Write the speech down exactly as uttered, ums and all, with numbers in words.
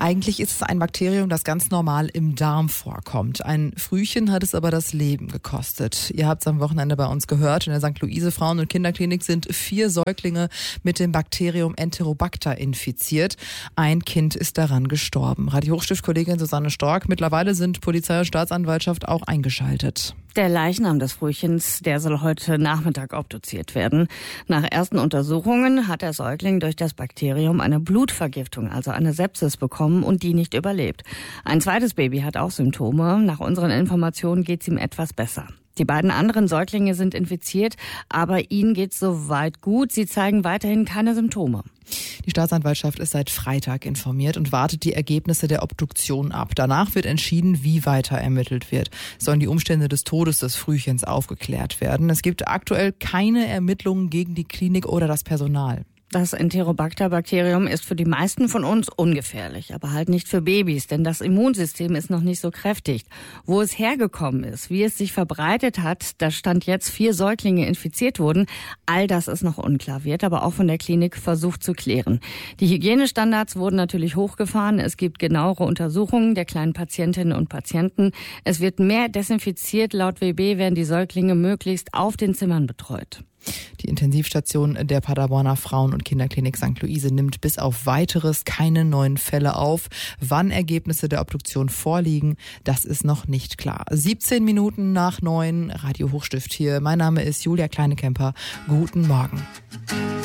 Eigentlich ist es ein Bakterium, das ganz normal im Darm vorkommt. Ein Frühchen hat es aber das Leben gekostet. Ihr habt es am Wochenende bei uns gehört. In der Sankt Luise Frauen- und Kinderklinik sind vier Säuglinge mit dem Bakterium Enterobacter infiziert. Ein Kind ist daran gestorben. Radio Hochstift-Kollegin Susanne Stork. Mittlerweile sind Polizei und Staatsanwaltschaft auch eingeschaltet. Der Leichnam des Frühchens, der soll heute Nachmittag obduziert werden. Nach ersten Untersuchungen hat der Säugling durch das Bakterium eine Blutvergiftung, also eine Sepsis bekommen und die nicht überlebt. Ein zweites Baby hat auch Symptome. Nach unseren Informationen geht es ihm etwas besser. Die beiden anderen Säuglinge sind infiziert, aber ihnen geht's soweit gut. Sie zeigen weiterhin keine Symptome. Die Staatsanwaltschaft ist seit Freitag informiert und wartet die Ergebnisse der Obduktion ab. Danach wird entschieden, wie weiter ermittelt wird. Sollen die Umstände des Todes des Frühchens aufgeklärt werden. Es gibt aktuell keine Ermittlungen gegen die Klinik oder das Personal. Das Enterobacter-Bakterium ist für die meisten von uns ungefährlich, aber halt nicht für Babys, denn das Immunsystem ist noch nicht so kräftig. Wo es hergekommen ist, wie es sich verbreitet hat, da Stand jetzt vier Säuglinge infiziert wurden, all das ist noch unklar, wird aber auch von der Klinik versucht zu klären. Die Hygienestandards wurden natürlich hochgefahren, es gibt genauere Untersuchungen der kleinen Patientinnen und Patienten. Es wird mehr desinfiziert, laut W B werden die Säuglinge möglichst auf den Zimmern betreut. Die Intensivstation der Paderborner Frauen- und Kinderklinik Sankt Luise nimmt bis auf Weiteres keine neuen Fälle auf. Wann Ergebnisse der Obduktion vorliegen, das ist noch nicht klar. siebzehn Minuten nach neun, Radio Hochstift hier. Mein Name ist Julia Kleinekemper. Guten Morgen.